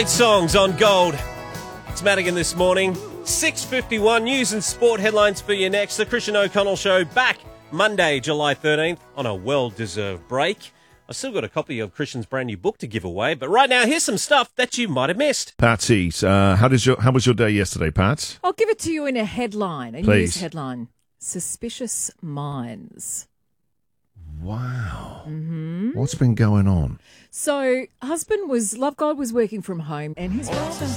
Songs on Gold. It's Madigan this morning. 6:51 news and sport headlines for you next. The Christian O'Connell Show back Monday, July 13th on a well-deserved break. I still got a copy of Christian's brand new book to give away, but right now here's some stuff that you might have missed. Patsy, how was your day yesterday, Pats? I'll give it to you in a headline, a news headline. Suspicious minds. Wow. Mm-hmm. What's been going on? So, Love God was working from home, and he's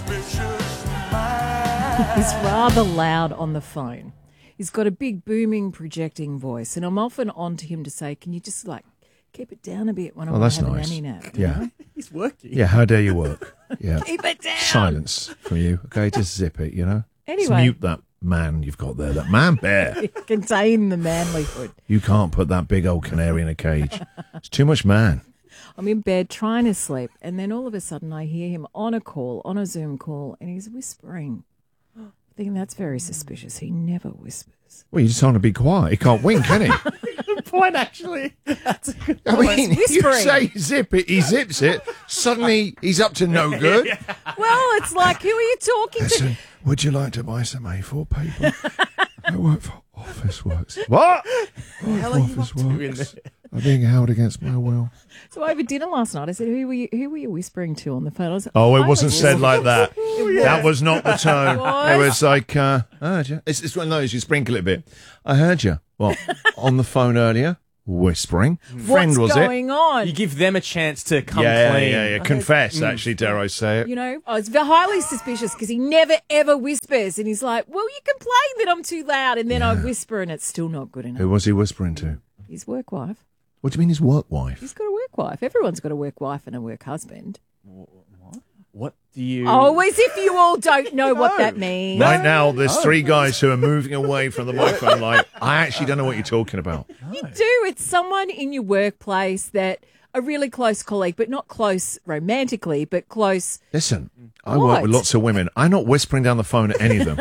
rather loud on the phone. He's got a big booming projecting voice, and I'm often on to him to say, can you just keep it down a bit when I want to have a nanny nap? Yeah. He's working. Yeah, how dare you work? Yeah. Keep it down. Silence from you. Okay, just zip it, Anyway. Just mute that man you've got there, that man bear. Contain the manlyhood. You can't put that big old canary in a cage. It's too much man. I'm in bed trying to sleep, and then all of a sudden I hear him on a Zoom call, and he's whispering. I think that's very suspicious. He never whispers. Well, you just want to be quiet. He can't wink, can he? Good point, actually. That's a good I mean, you say zip it, he zips it. Suddenly, he's up to no good. Well, it's like, who are you talking Listen, to? would you like to buy some A4 paper? I work for Officeworks. What? Officeworks. I'm being held against my will. So over dinner last night, I said, "Who were you whispering to on the phone?" I was like, it wasn't said like that. That was not the tone. It was like, I heard you. It's one of those, you sprinkle it a bit. I heard you. What? On the phone earlier? Whispering. Friend, what's going on? You give them a chance to come clean. Yeah. Confess, actually, dare I say it. I was highly suspicious because he never, ever whispers. And he's like, well, you complain that I'm too loud. And then I whisper and it's still not good enough. Who was he whispering to? His work wife. What do you mean his work wife? He's got a work wife. Everyone's got a work wife and a work husband. What do you... Oh, as if you all don't know what that means. Right now, there's three guys who are moving away from the microphone like, I actually don't know what you're talking about. You do. It's someone in your workplace that a really close colleague, but not close romantically, but close... Listen, I work with lots of women. I'm not whispering down the phone at any of them.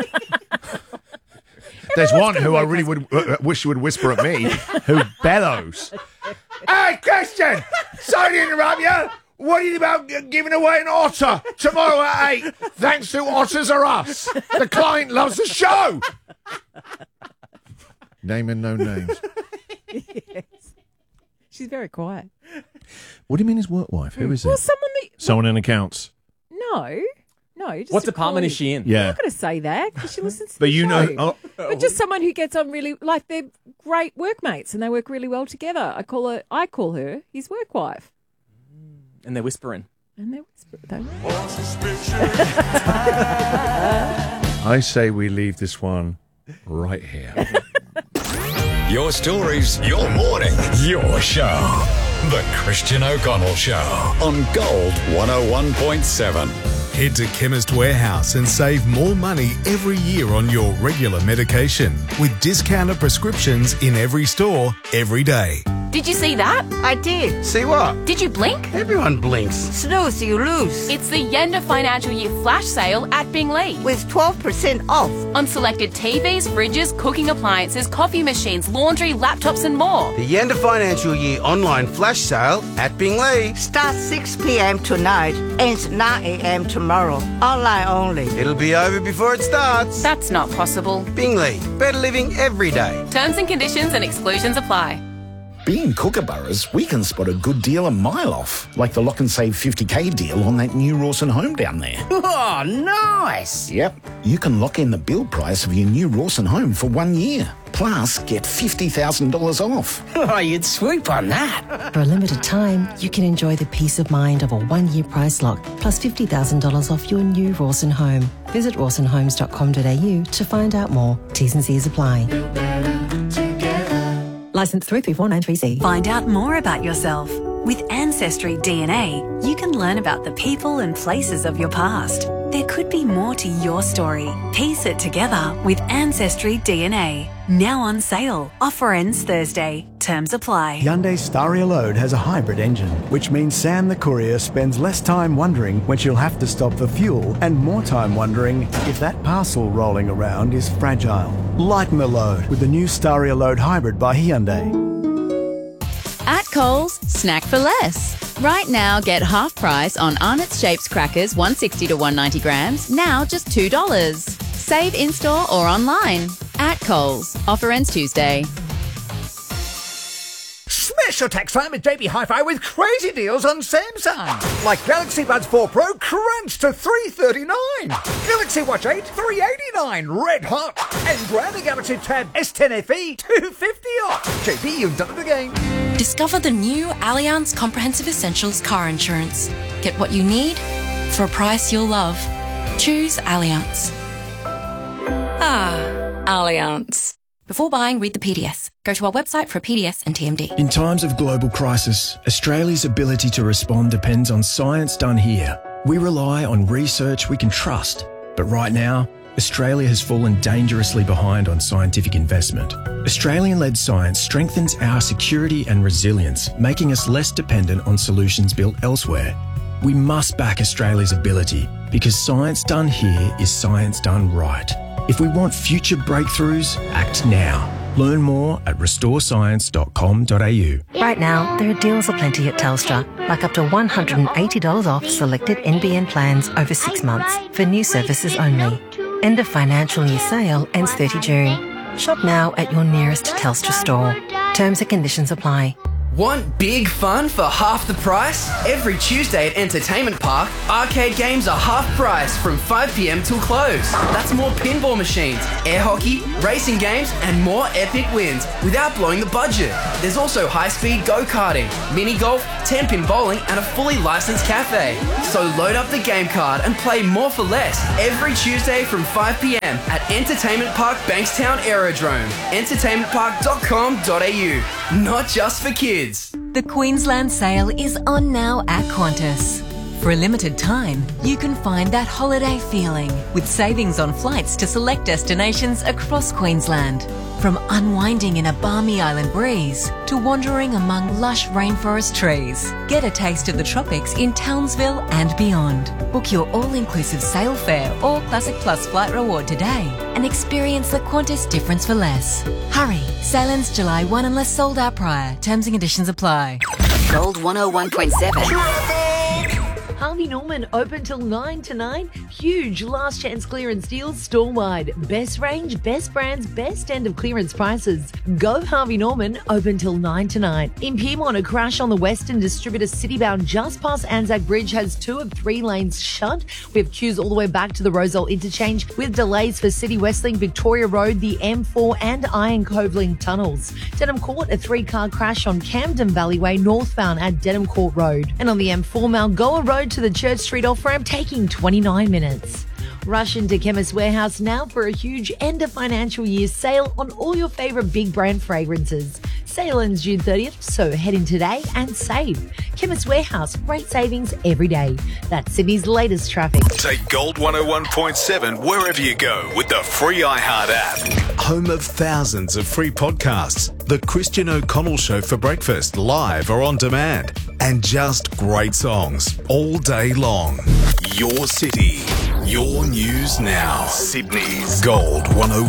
There's one who I really would wish would whisper at me, who bellows. Hey, Christian! Sorry to interrupt you. What are you about giving away an otter tomorrow at 8? Thanks to Otters Are Us. The client loves the show. Naming no names. Yes. She's very quiet. What do you mean his work wife? Who is it? Well, someone in accounts. No. Just what department is she in? Yeah. I'm not going to say that because she listens to but the you show. know... But just someone who gets on really... Like, they're great workmates and they work really well together. I call her his work wife. And they're whispering. I say we leave this one right here. Your stories, your morning, your show. The Christian O'Connell Show on Gold 101.7. Head to Chemist Warehouse and save more money every year on your regular medication with discounted prescriptions in every store, every day. Did you see that? I did. See what? Did you blink? Everyone blinks. Snooze, you lose. It's the Yenda Financial Year Flash Sale at Bingley. With 12% off. On selected TVs, fridges, cooking appliances, coffee machines, laundry, laptops and more. The Yenda Financial Year online flash sale at Bingley. Starts 6 p.m. tonight, ends 9 a.m. tomorrow. Online only. It'll be over before it starts. That's not possible. Bingley, better living every day. Terms and conditions and exclusions apply. Being Kookaburras, we can spot a good deal a mile off, like the Lock and Save 50k deal on that new Rawson home down there. Oh, nice. Yep, you can lock in the build price of your new Rawson home for 1 year. Plus, get $50,000 off. Oh, you'd swoop on that. For a limited time, you can enjoy the peace of mind of a 1 year price lock, plus $50,000 off your new Rawson home. Visit rawsonhomes.com.au to find out more. T's and C's apply. Licensed 33493C. Find out more about yourself. With Ancestry DNA, you can learn about the people and places of your past. There could be more to your story. Piece it together with Ancestry DNA. Now on sale. Offer ends Thursday. Terms apply. Hyundai Staria Load has a hybrid engine, which means Sam the courier spends less time wondering when she'll have to stop for fuel and more time wondering if that parcel rolling around is fragile. Lighten the load with the new Staria Load Hybrid by Hyundai. At Coles, snack for less. Right now, get half price on Arnott's Shapes crackers, 160 to 190 grams, now just $2. Save in-store or online. At Coles. Offer ends Tuesday. Smash your tax time at JB Hi-Fi with crazy deals on Samsung. Like Galaxy Buds 4 Pro crunch to $339. Galaxy Watch 8 $389. Red hot. And grab the Galaxy Tab S10 FE $250 off. JB, you've done it again. Discover the new Allianz Comprehensive Essentials car insurance. Get what you need for a price you'll love. Choose Allianz. Allianz. Before buying, read the PDS. Go to our website for a PDS and TMD. In times of global crisis, Australia's ability to respond depends on science done here. We rely on research we can trust. But right now, Australia has fallen dangerously behind on scientific investment. Australian-led science strengthens our security and resilience, making us less dependent on solutions built elsewhere. We must back Australia's ability because science done here is science done right. If we want future breakthroughs, act now. Learn more at restorescience.com.au. Right now, there are deals aplenty at Telstra, like up to $180 off selected NBN plans over 6 months for new services only. End of financial year sale ends 30 June. Shop now at your nearest Telstra store. Terms and conditions apply. Want big fun for half the price? Every Tuesday at Entertainment Park, arcade games are half price from 5 p.m. till close. That's more pinball machines, air hockey, racing games, and more epic wins without blowing the budget. There's also high-speed go-karting, mini golf, 10-pin bowling, and a fully licensed cafe. So load up the game card and play more for less every Tuesday from 5 p.m. at Entertainment Park Bankstown Aerodrome. entertainmentpark.com.au. Not just for kids. The Queensland sale is on now at Qantas. For a limited time, you can find that holiday feeling with savings on flights to select destinations across Queensland. From unwinding in a balmy island breeze to wandering among lush rainforest trees. Get a taste of the tropics in Townsville and beyond. Book your all-inclusive sail fare or Classic Plus flight reward today and experience the Qantas difference for less. Hurry, sail ends July 1 unless sold out prior. Terms and conditions apply. Gold 101.7. Harvey Norman open till 9 tonight. Huge last chance clearance deals store-wide. Best range, best brands, best end of clearance prices. Go Harvey Norman open till 9 tonight. In Piedmont, a crash on the Western Distributor Citybound just past Anzac Bridge has 2 of 3 lanes shut. We have queues all the way back to the Roselle Interchange with delays for City Westlink, Victoria Road, the M4 and Iron Cove Link tunnels. Denham Court, a 3-car crash on Camden Valleyway northbound at Denham Court Road. And on the M4 Malgoa Road to the Church Street off-ramp taking 29 minutes. Rush into Chemist Warehouse now for a huge end of financial year sale on all your favourite big brand fragrances. Sale ends June 30th, so head in today and save. Chemist Warehouse, great savings every day. That's Sydney's latest traffic. Take Gold 101.7 wherever you go with the free iHeart app. Home of thousands of free podcasts. The Christian O'Connell Show for breakfast, live or on demand. And just great songs all day long. Your city, your news now. Sydney's Gold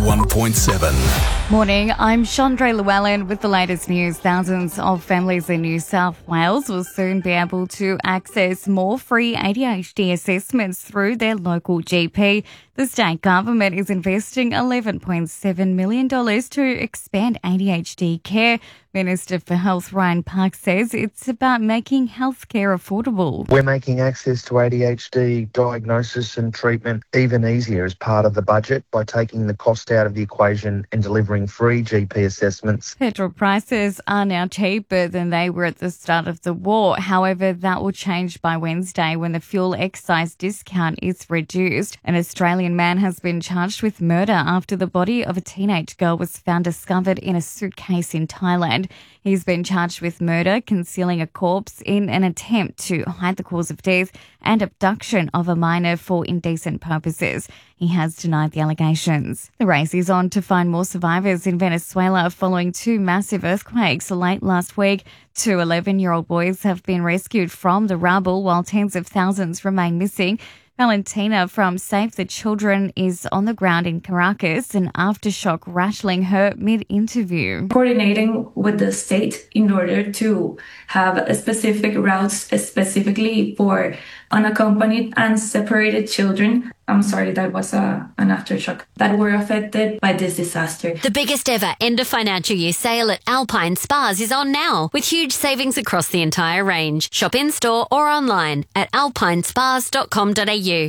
101.7. Morning, I'm Chandra Llewellyn with the latest news. Thousands of families in New South Wales will soon be able to access more free ADHD assessments through their local GP. The state government is investing $11.7 million to expand ADHD care. Minister for Health Ryan Park says it's about making healthcare affordable. We're making access to ADHD diagnosis and treatment even easier as part of the budget by taking the cost out of the equation and delivering free GP assessments. Petrol prices are now cheaper than they were at the start of the war. However, that will change by Wednesday when the fuel excise discount is reduced. An Australian man has been charged with murder after the body of a teenage girl was found discovered in a suitcase in Thailand. He's been charged with murder, concealing a corpse in an attempt to hide the cause of death, and abduction of a minor for indecent purposes. He has denied the allegations. The race is on to find more survivors in Venezuela following 2 massive earthquakes late last week. 2 11-year-old boys have been rescued from the rubble while tens of thousands remain missing. Valentina from Save the Children is on the ground in Caracas, an aftershock rattling her mid-interview. Coordinating with the state in order to have a specific routes specifically for unaccompanied and separated children. I'm sorry, that was an aftershock that were affected by this disaster. The biggest ever end of financial year sale at Alpine Spas is on now, with huge savings across the entire range. Shop in-store or online at alpinespas.com.au.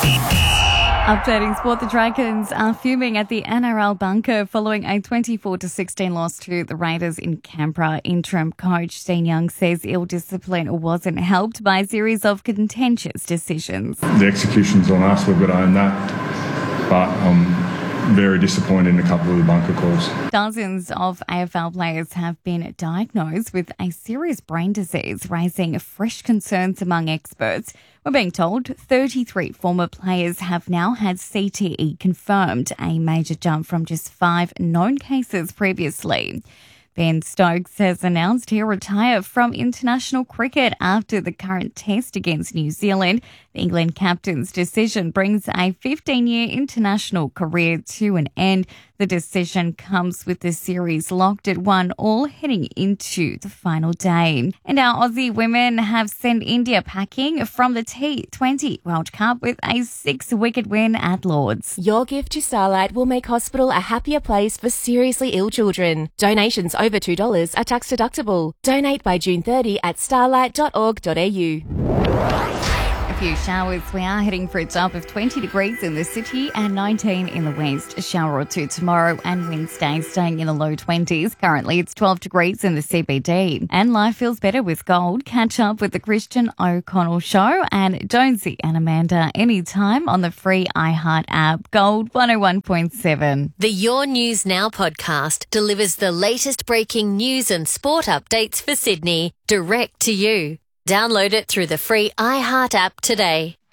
Updating sport, the Dragons are fuming at the NRL bunker following a 24-16 loss to the Raiders in Canberra. Interim coach Dean Young says ill discipline wasn't helped by a series of contentious decisions. The execution's on us, we've got to own that, but very disappointed in a couple of the bunker calls. Dozens of AFL players have been diagnosed with a serious brain disease, raising fresh concerns among experts. We're being told 33 former players have now had CTE confirmed, a major jump from just 5 known cases previously. Ben Stokes has announced he'll retire from international cricket after the current test against New Zealand. The England captain's decision brings a 15-year international career to an end. The decision comes with the series locked at 1-1 heading into the final day. And our Aussie women have sent India packing from the T20 World Cup with a 6-wicket win at Lords. Your gift to Starlight will make hospital a happier place for seriously ill children. Donations over $2 are tax deductible. Donate by June 30 at starlight.org.au. A few showers. We are heading for a top of 20 degrees in the city and 19 in the west. A shower or two tomorrow and Wednesday staying in the low 20s. Currently it's 12 degrees in the CBD. And life feels better with gold. Catch up with the Christian O'Connell Show and Jonesy and Amanda anytime on the free iHeart app. Gold 101.7. The Your News Now podcast delivers the latest breaking news and sport updates for Sydney direct to you. Download it through the free iHeart app today.